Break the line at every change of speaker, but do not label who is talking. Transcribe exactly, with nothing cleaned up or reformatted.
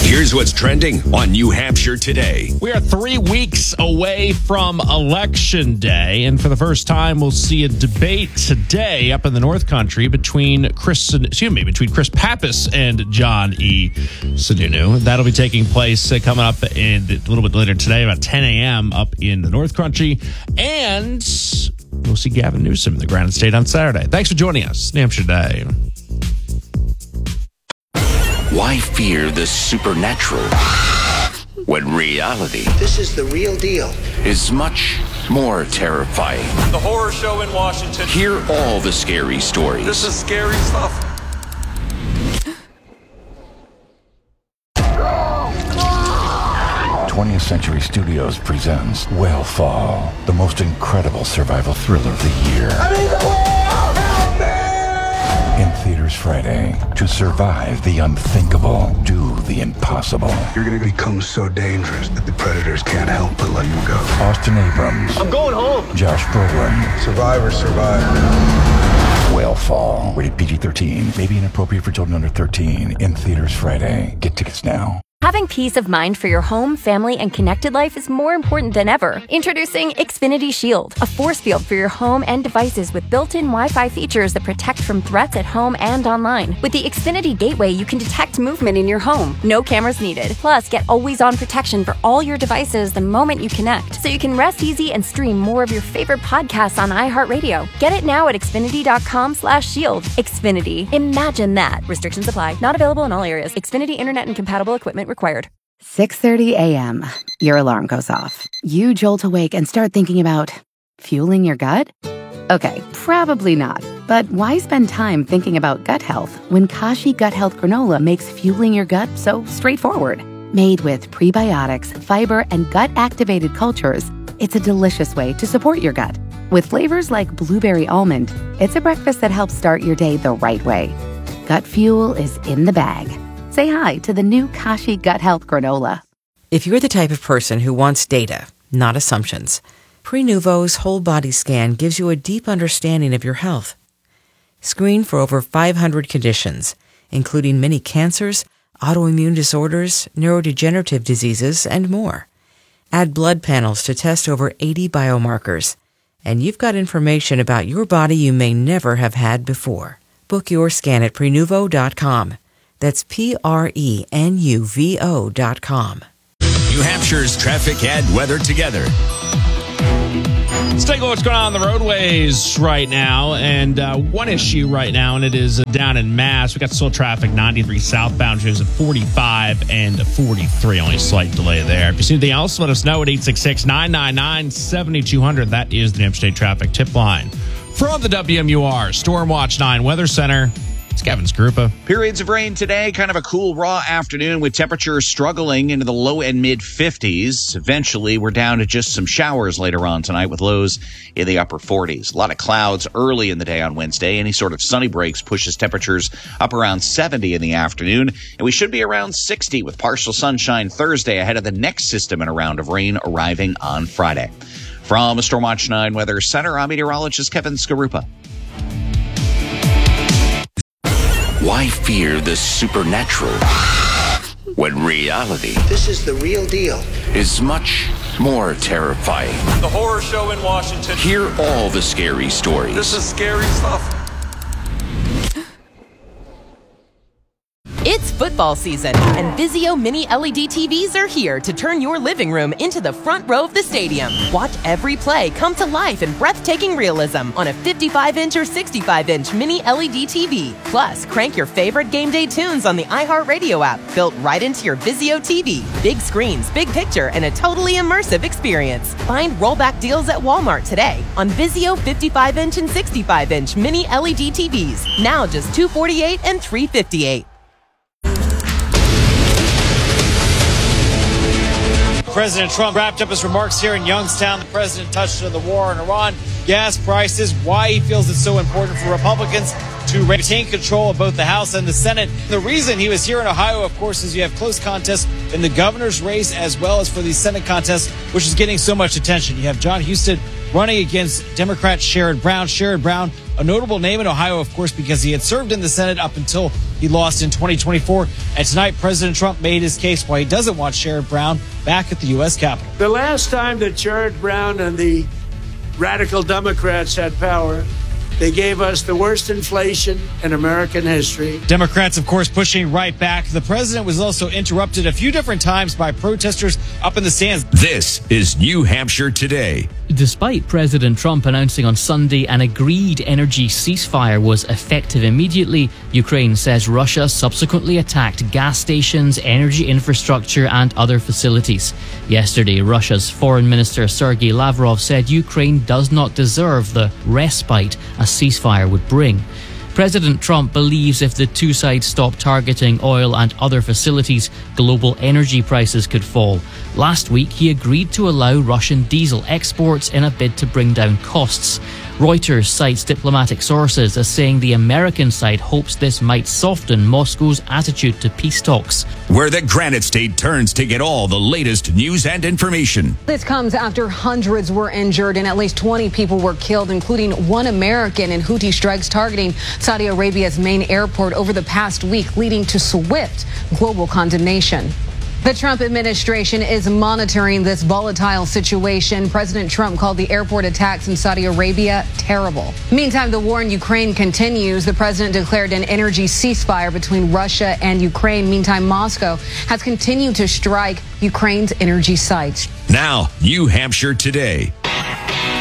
Here's what's trending on New Hampshire today.
We are three weeks away from Election Day, and for the first time, we'll see a debate today up in the North Country between Chris, excuse me, between Chris Pappas and John E. Sununu. That'll be taking place uh, coming up in, a little bit later today, about ten a.m. up in the North Country, and we'll see Gavin Newsom in the Granite State on Saturday. Thanks for joining us, New Hampshire Day.
Why fear the supernatural when reality
This is the real deal.
is much more terrifying?
The horror show in Washington.
Hear all the scary stories.
This is scary stuff.
twentieth Century Studios presents Whale-Fall, the most incredible survival thriller of the year.
I'm in the whale! Help me!
In theaters Friday. To survive the unthinkable, do the impossible.
You're gonna become so dangerous that the predators can't help but let you go.
Austin Abrams.
I'm going home.
Josh Brolin.
Survivor, survivor.
Whale-Fall. Rated P G thirteen. May be inappropriate for children under thirteen. In theaters Friday. Get tickets now.
Having peace of mind for your home, family, and connected life is more important than ever. Introducing Xfinity Shield, a force field for your home and devices with built-in Wi-Fi features that protect from threats at home and online. With the Xfinity Gateway, you can detect movement in your home. No cameras needed. Plus, get always-on protection for all your devices the moment you connect, so you can rest easy and stream more of your favorite podcasts on iHeartRadio. Get it now at Xfinity.com slash shield. Xfinity. Imagine that. Restrictions apply. Not available in all areas. Xfinity Internet and compatible equipment required.
six thirty a.m. Your alarm goes off. You jolt awake and start thinking about fueling your gut? Okay, probably not. But why spend time thinking about gut health when Kashi Gut Health Granola makes fueling your gut so straightforward? Made with prebiotics, fiber, and gut-activated cultures, it's a delicious way to support your gut. With flavors like blueberry almond, it's a breakfast that helps start your day the right way. Gut fuel is in the bag. Say hi to the new Kashi Gut Health Granola.
If you're the type of person who wants data, not assumptions, Prenuvo's whole body scan gives you a deep understanding of your health. Screen for over five hundred conditions, including many cancers, autoimmune disorders, neurodegenerative diseases, and more. Add blood panels to test over eighty biomarkers, and you've got information about your body you may never have had before. Book your scan at Prenuvo dot com. That's P R E N U V O dot com.
New Hampshire's traffic and weather together.
Let's take a look at what's going on on the roadways right now. And uh, one issue right now, and it is down in Mass. We got slow traffic, ninety-three southbound, shows at forty-five and forty-three. Only a slight delay there. If you see anything else, let us know at eight six six, nine nine nine, seven two zero zero. That is the New Hampshire State Traffic Tip Line. From the W M U R Storm Watch nine Weather Center, it's Kevin Scrupa.
Periods of rain today, kind of a cool, raw afternoon with temperatures struggling into the low and mid fifties. Eventually, we're down to just some showers later on tonight with lows in the upper forties. A lot of clouds early in the day on Wednesday. Any sort of sunny breaks pushes temperatures up around seventy in the afternoon. And we should be around sixty with partial sunshine Thursday ahead of the next system in a round of rain arriving on Friday. From Stormwatch nine Weather Center, I'm meteorologist Kevin Skarupa.
Why fear the supernatural when reality
This is the real deal.
is much more terrifying?
The horror show in Washington.
Hear all the scary stories.
This is scary stuff.
It's football season, and Vizio Mini L E D T Vs are here to turn your living room into the front row of the stadium. Watch every play come to life in breathtaking realism on a fifty-five inch or sixty-five inch Mini L E D T V. Plus, crank your favorite game day tunes on the iHeartRadio app, built right into your Vizio T V. Big screens, big picture, and a totally immersive experience. Find rollback deals at Walmart today on Vizio fifty-five inch and sixty-five inch Mini L E D T Vs. Now just two hundred forty-eight dollars and three hundred fifty-eight dollars.
President Trump wrapped up his remarks here in Youngstown. The president touched on the war in Iran, gas prices, why he feels it's so important for Republicans to retain control of both the House and the Senate. The reason he was here in Ohio, of course, is you have close contests in the governor's race as well as for the Senate contest, which is getting so much attention. You have John Husted running against Democrat Sherrod Brown. Sherrod Brown, a notable name in Ohio, of course, because he had served in the Senate up until he lost in twenty twenty-four. And tonight, President Trump made his case why he doesn't want Sherrod Brown back at the U S Capitol.
The last time that Sherrod Brown and the radical Democrats had power, they gave us the worst inflation in American history.
Democrats, of course, pushing right back. The president was also interrupted a few different times by protesters up in the stands.
This is New Hampshire Today.
Despite President Trump announcing on Sunday an agreed energy ceasefire was effective immediately, Ukraine says Russia subsequently attacked gas stations, energy infrastructure and other facilities. Yesterday, Russia's Foreign Minister Sergei Lavrov said Ukraine does not deserve the respite a ceasefire would bring. President Trump believes if the two sides stop targeting oil and other facilities, global energy prices could fall. Last week, he agreed to allow Russian diesel exports in a bid to bring down costs. Reuters cites diplomatic sources as saying the American side hopes this might soften Moscow's attitude to peace talks.
Where the Granite State turns to get all the latest news and information.
This comes after hundreds were injured and at least twenty people were killed, including one American, in Houthi strikes targeting Saudi Arabia's main airport over the past week, leading to swift global condemnation. The Trump administration is monitoring this volatile situation. President Trump called the airport attacks in Saudi Arabia terrible. Meantime, the war in Ukraine continues. The president declared an energy ceasefire between Russia and Ukraine. Meantime, Moscow has continued to strike Ukraine's energy sites.
Now, New Hampshire Today.